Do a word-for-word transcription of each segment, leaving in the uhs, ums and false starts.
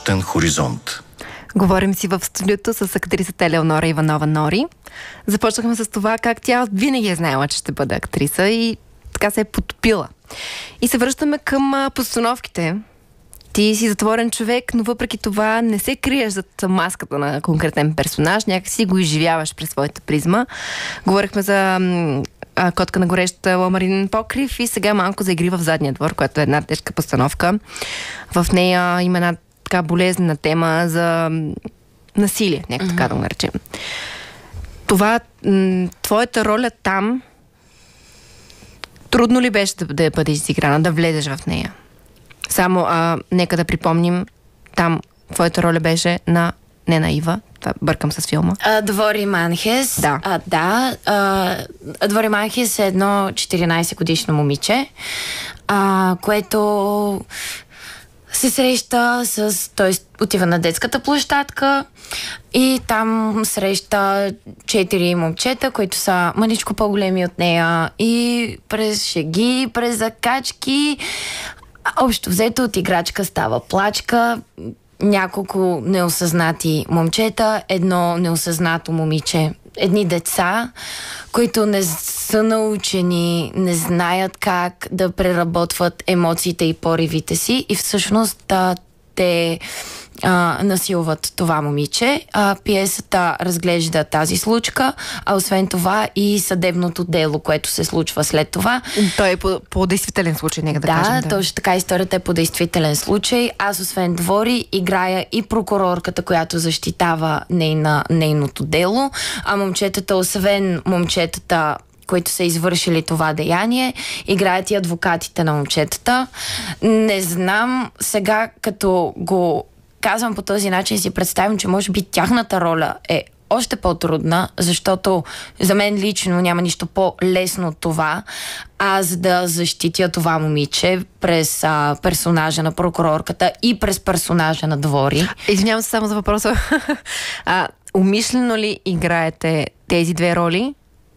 Нощен хоризонт. Говорим си в студиото с актрисата Елеонора Иванова Нори. Започнахме с това как тя винаги е знаела, че ще бъде актриса и така се е потопила. И се връщаме към а, постановките. Ти си затворен човек, но въпреки това не се криеш зад маската на конкретен персонаж, някакси го изживяваш през своята призма. Говорихме за а, Котка на горещата ламаринен покрив и сега малко за Игри в задния двор, която е една тежка постановка. В нея има една така болезнена тема за насилие, нека mm-hmm. така да го наречем. Това, м- твоята роля там, трудно ли беше да, да бъдеш изиграна, да влезеш в нея? Само, а, нека да припомним, там твоята роля беше на не на Ива, това бъркам с филма. А, Двори Манхес. Да. А, да. А, Двори Манхес е едно четиринайсет годишно момиче, а, което се среща с... Т.е. отива на детската площадка и там среща четири момчета, които са мъничко по-големи от нея и през шеги, през закачки, общо взето от играчка става плачка, няколко неосъзнати момчета, едно неосъзнато момиче, едни деца, които не са научени, не знаят как да преработват емоциите и поривите си и всъщност да, те а, насилват това момиче. А, пиесата разглежда тази случка, а освен това и съдебното дело, което се случва след това. Той е по, по действителен случай, нека да, да кажем. Да, точно така, историята е по действителен случай. Аз освен Двори играя и прокурорката, която защитава нейна, нейното дело, а момчетата, освен момчетата, които са извършили това деяние, играят и адвокатите на момчетата. Не знам, сега като го казвам по този начин, си представям, че може би тяхната роля е още по-трудна, защото за мен лично няма нищо по-лесно от това, аз да защитя това момиче през а, персонажа на прокурорката и през персонажа на Двори. Извинявам се само за въпроса. а, умишлено ли играете тези две роли?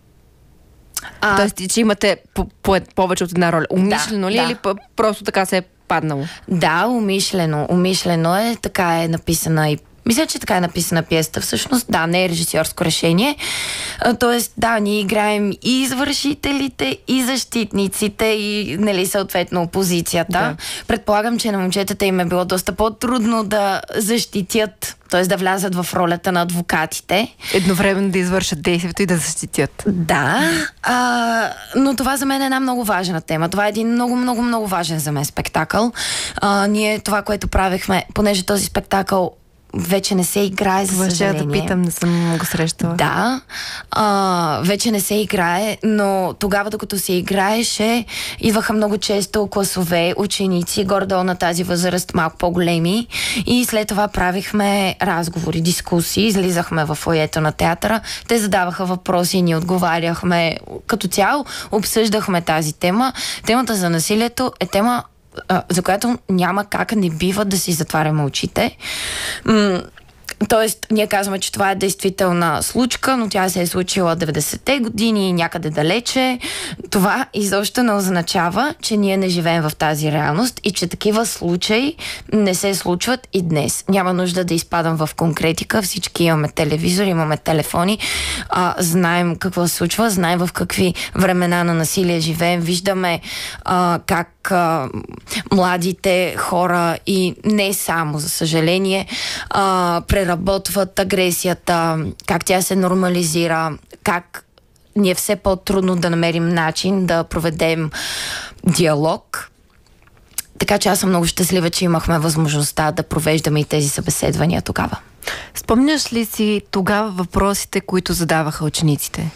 А... Тоест, че имате по- по- повече от една роля. Умишлено да, ли да. или п- просто така се е паднало? Да, умишлено. Умишлено е. Така е написана и мисля, че така е написана пиесата. Всъщност, да, не е режисьорско решение. А, тоест, да, ние играем и извършителите, и защитниците, и, нали, съответно, опозицията. Да. Предполагам, че на момчетата им е било доста по-трудно да защитят, т.е. да влязат в ролята на адвокатите. Едновременно да извършат действието и да защитят. Да, а, но това за мен е една много важна тема. Това е един много, много, много важен за мен спектакъл. А, ние това, което правихме, понеже този спектакъл вече не се играе, за това съжаление. ще да питам, не съм го срещала. Да, а, вече не се играе, но тогава, докато се играеше, идваха много често класове, ученици, горе-долу на тази възраст, малко по-големи, и след това правихме разговори, дискусии, излизахме в фоайето на театъра, те задаваха въпроси и ние отговаряхме. Като цяло обсъждахме тази тема. Темата за насилието е тема, за която няма как, не бива да си затваряме очите. М- Тоест, ние казваме, че това е действителна случка, но тя се е случила деветдесетте години, някъде далече. Това изобщо не означава, че ние не живеем в тази реалност и че такива случаи не се случват и днес. Няма нужда да изпадам в конкретика. Всички имаме телевизори, имаме телефони, а, знаем какво се случва, знаем в какви времена на насилие живеем, виждаме а, как а, младите хора и не само, за съжаление, а, преработват агресията, как тя се нормализира, как ни е все по-трудно да намерим начин да проведем диалог. Така че аз съм много щастлива, че имахме възможността да провеждаме и тези събеседвания тогава. Спомняш ли си тогава въпросите, които задаваха учениците?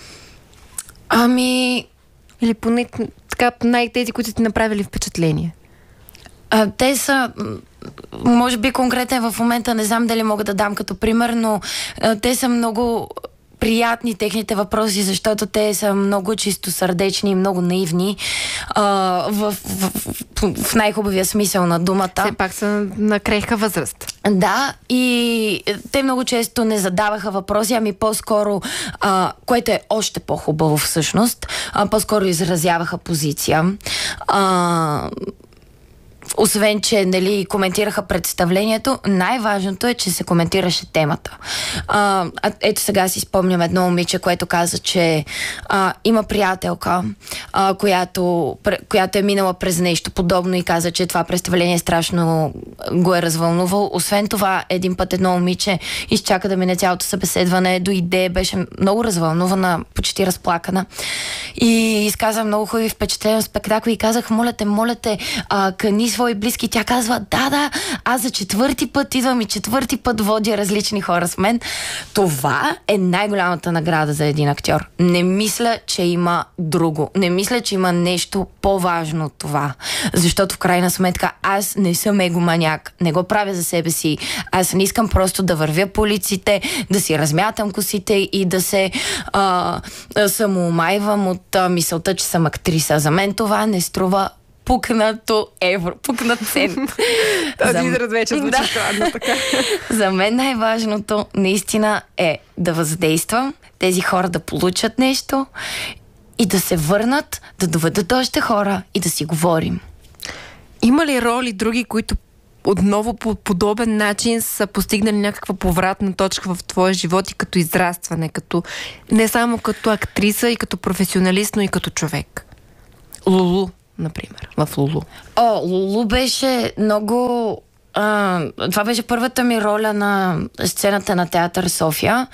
Ами... Или поне така най-тези, които ти направили впечатление? А, те са... Може би конкретен в момента не знам дали мога да дам като пример, но а, те са много приятни техните въпроси, защото те са много чистосърдечни и много наивни а, в, в, в, в най-хубавия смисъл на думата. Все пак са на крехка възраст. Да, и те много често не задаваха въпроси, ами по-скоро, а, което е още по-хубаво всъщност, а, по-скоро изразяваха позиция. А, освен, че нали, коментираха представлението, най-важното е, че се коментираше темата. А, ето сега си спомням едно момиче, което каза, че а, има приятелка, а, която, която е минала през нещо подобно и каза, че това представление страшно го е развълнувало. Освен това, един път едно момиче изчака да мине цялото събеседване, дойде, беше много развълнувана, почти разплакана и изказа много хубави впечатления в спектакъл и казах, моля те, моля те, а, кани свои близки. Тя казва, да, да, аз за четвърти път идвам и четвърти път водя различни хора с мен. Това е най-голямата награда за един актьор. Не мисля, че има друго. Не мисля, че има нещо по-важно от това. Защото в крайна сметка аз не съм егоманяк. Не го правя за себе си. Аз не искам просто да вървя по улиците, да си размятам косите и да се а, самоумайвам от а, мисълта, че съм актриса. За мен това не струва пукнато евро, пукнат цент. Този израз вече звучи да. странно така. За мен най-важното наистина е да въздействам, тези хора да получат нещо и да се върнат, да доведат още хора и да си говорим. Има ли роли други, които отново по подобен начин са постигнали някаква повратна точка в твоя живот и като израстване, като не само като актриса и като професионалист, но и като човек? Лулу, например, в Лулу. О, Лулу беше много... А, това беше първата ми роля на сцената на театър София.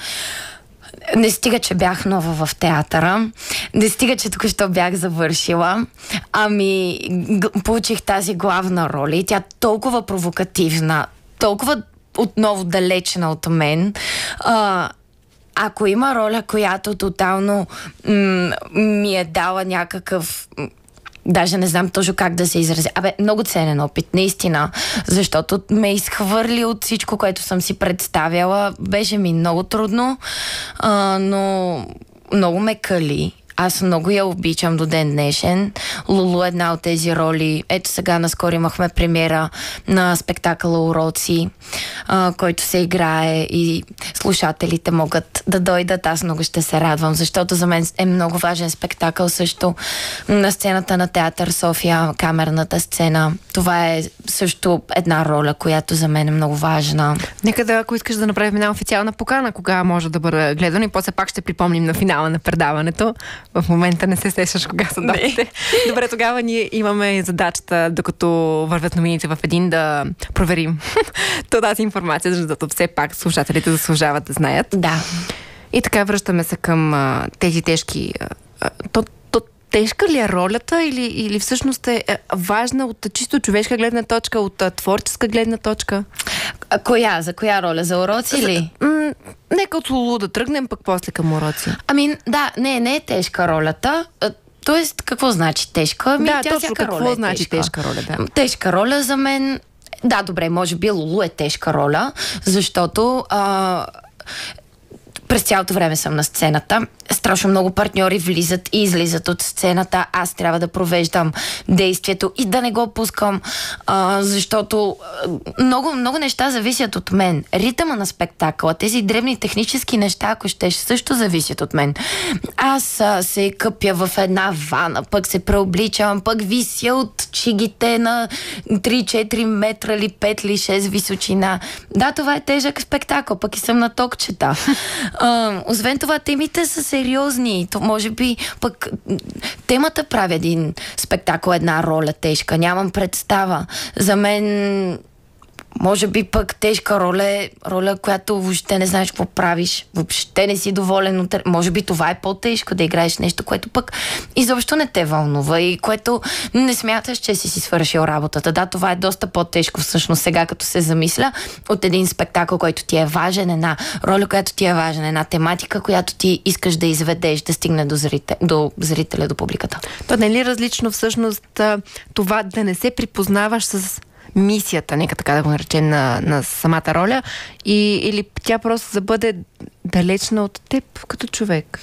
Не стига, че бях нова в театъра. Не стига, че току-що бях завършила. Ами, г- получих тази главна роля и тя толкова провокативна, толкова отново далечна от мен. А, ако има роля, която тотално м- ми е дала някакъв... Даже не знам точно как да се изразя. Абе, много ценен опит, наистина, защото ме изхвърли от всичко, което съм си представяла. Беше ми много трудно, а, но много ме кали. Аз много я обичам до ден днешен. Лулу е една от тези роли. Ето сега наскоро имахме премиера на спектакъла Уроци, а, който се играе и слушателите могат да дойдат. Аз много ще се радвам, защото за мен е много важен спектакъл също на сцената на театър София, камерната сцена. Това е също една роля, която за мен е много важна. Нека да, ако искаш да направим една официална покана, кога може да бъде гледано и после пак ще припомним на финала на предаването. В момента не се сещаш кога са датите. Добре, тогава ние имаме задачата, докато вървят новините в един, да проверим тази информация, защото все пак слушателите заслужават да знаят. Да. И така връщаме се към а, тези тежки... А, то, то тежка ли е ролята или, или всъщност е важна от чисто човешка гледна точка, от а, творческа гледна точка? А, коя? За коя роля? За Уроци ли? М- нека от Лулу да тръгнем, пък после към Уроци. Ами, да, не, не е тежка ролята. Тоест, какво значи тежка? Ами, да, тя точно всяка какво роля е значи тежка. тежка роля, да. Тежка роля за мен... Да, добре, може би Лулу е тежка роля, защото... А... През цялото време съм на сцената. Страшно много партньори влизат и излизат от сцената. Аз трябва да провеждам действието и да не го пускам, а, защото много, много неща зависят от мен. Ритъма на спектакъла, тези дребни технически неща, ако ще, също зависят от мен. Аз а, се къпя в една вана, пък се преобличам, пък вися от чигите на три-четири метра или пет или шест височина. Да, това е тежък спектакъл, пък и съм на токчета. Uh, освен това, темите са сериозни. То, може би пък темата прави един спектакъл, една роля тежка. Нямам представа. За мен може би пък тежка роля е роля, която въобще не знаеш какво правиш. Въобще не си доволен от... Може би това е по-тежко, да играеш нещо, което пък изобщо не те вълнува и което не смяташ, че си си свършил работата. Да, това е доста по-тежко всъщност сега, като се замисля, от един спектакъл, който ти е важен, една роля, която ти е важна, една тематика, която ти искаш да изведеш, да стигне до, зрите, до зрителя, до публиката. То не е ли различно всъщност това да не се припознаваш с мисията, нека така да го наречем, на, на самата роля, и, или тя просто да бъде далечна от теб като човек?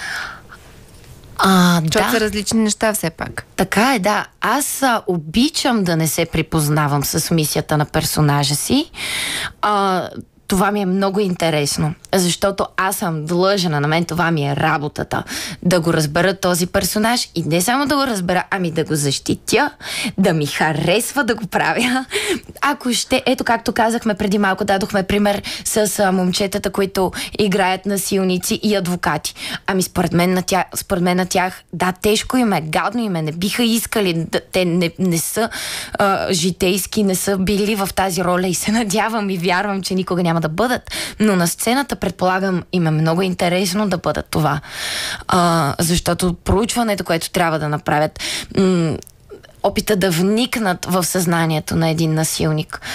А, Защото да. са различни неща все пак. Така е, да. Аз а, обичам да не се припознавам с мисията на персонажа си. А, това ми е много интересно, защото аз съм длъжна, на мен това ми е работата, да го разбера този персонаж и не само да го разбера, ами да го защитя, да ми харесва да го правя. Ако ще, ето както казахме преди малко, дадохме пример с а, момчетата, които играят насилници и адвокати. Ами според мен на тях, според мен на тях да, тежко им е, гадно им е, не биха искали, да, те не, не са а, житейски, не са били в тази роля и се надявам и вярвам, че никога няма да бъдат, но на сцената предполагам им е много интересно да бъдат това. А, защото проучването, което трябва да направят, м- опита да вникнат в съзнанието на един насилник